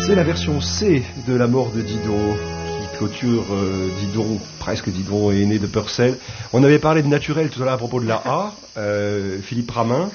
C'est la version C de La mort de Didon qui clôture Didon, presque Didon est né de Purcell. On avait parlé de naturel tout à l'heure à propos de la A, Philippe Ramin.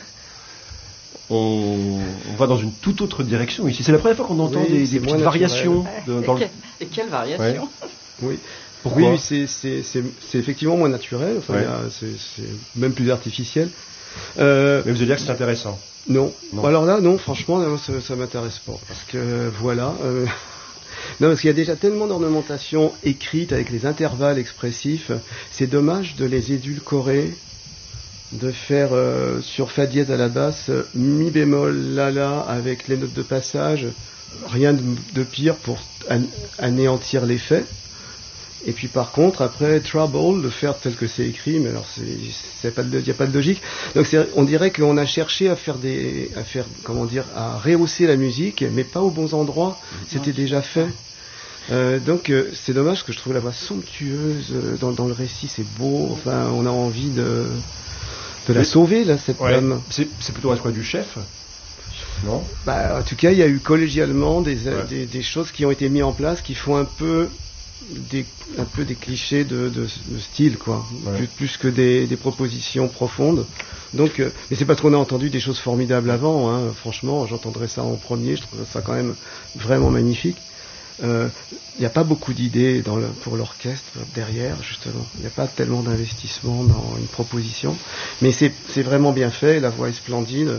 On va dans une toute autre direction ici. C'est la première fois qu'on entend des petites variations. Et quelles variations? Oui. Pourquoi? Oui, c'est effectivement moins naturel. Enfin, c'est même plus artificiel. Mais vous allez dire que c'est intéressant? Non. Alors là, non, franchement, non, ça m'intéresse pas. Parce que, voilà. Non, parce qu'il y a déjà tellement d'ornementation écrite avec les intervalles expressifs. C'est dommage de les édulcorer, de faire sur fa dièse à la basse, mi bémol, la avec les notes de passage. Rien de pire pour anéantir l'effet. Et puis par contre, après Trouble, le faire tel que c'est écrit, mais alors il n'y a pas de logique. Donc on dirait qu'on a cherché à rehausser la musique, mais pas aux bons endroits. C'était déjà fait. Donc c'est dommage parce que je trouve la voix somptueuse dans le récit, c'est beau. Enfin, on a envie de la sauver là, cette dame. C'est plutôt un choix du chef. Non. En tout cas, il y a eu collégialement des choses qui ont été mises en place qui font un peu des clichés de style, quoi, plus que des propositions profondes. Donc, mais c'est parce qu'on a entendu des choses formidables avant, hein. Franchement, j'entendrais ça en premier, je trouve ça quand même vraiment magnifique. Il n'y a pas beaucoup d'idées pour l'orchestre derrière, justement. Il n'y a pas tellement d'investissement dans une proposition, mais c'est vraiment bien fait, la voix est splendide.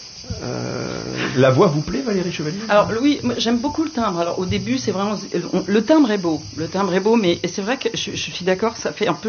La voix vous plaît, Valérie Chevalier? Alors oui, j'aime beaucoup le timbre. Alors au début, c'est vraiment le timbre est beau, mais c'est vrai que je suis d'accord, ça fait un peu